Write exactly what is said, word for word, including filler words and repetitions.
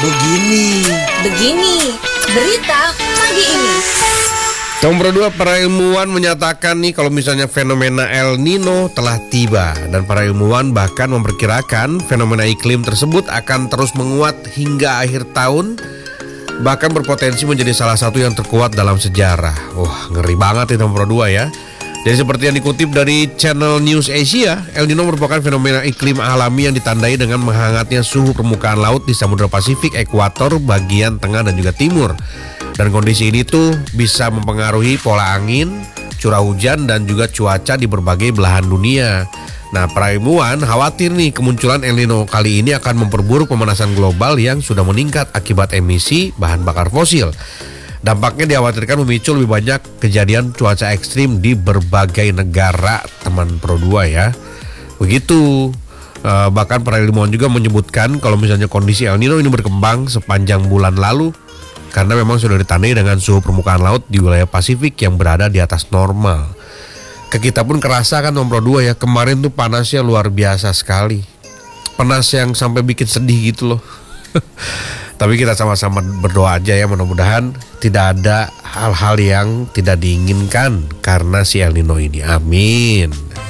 begini. Begini, berita pagi ini. Nomor dua, para ilmuwan menyatakan nih kalau misalnya fenomena El Nino telah tiba. Dan para ilmuwan bahkan memperkirakan fenomena iklim tersebut akan terus menguat hingga akhir tahun, bahkan berpotensi menjadi salah satu yang terkuat dalam sejarah. Wah, ngeri banget itu nomor dua ya. Jadi seperti yang dikutip dari Channel News Asia, El Nino merupakan fenomena iklim alami yang ditandai dengan menghangatnya suhu permukaan laut di Samudra Pasifik, ekuator, bagian tengah dan juga timur. Dan kondisi ini tuh bisa mempengaruhi pola angin, curah hujan dan juga cuaca di berbagai belahan dunia. Nah, para ilmuwan khawatir nih kemunculan El Nino kali ini akan memperburuk pemanasan global yang sudah meningkat akibat emisi bahan bakar fosil. Dampaknya dikhawatirkan memicu lebih banyak kejadian cuaca ekstrim di berbagai negara, teman Pro dua ya. Begitu. Uh, bahkan para ilmuwan juga menyebutkan kalau misalnya kondisi El Nino ini berkembang sepanjang bulan lalu, karena memang sudah ditandai dengan suhu permukaan laut di wilayah Pasifik yang berada di atas normal. Ke kita pun kerasa kan nomor dua ya, kemarin tuh panasnya luar biasa sekali. Panas yang sampai bikin sedih gitu loh. Tapi kita sama-sama berdoa aja ya, mudah-mudahan tidak ada hal-hal yang tidak diinginkan karena si El Nino ini. Amin.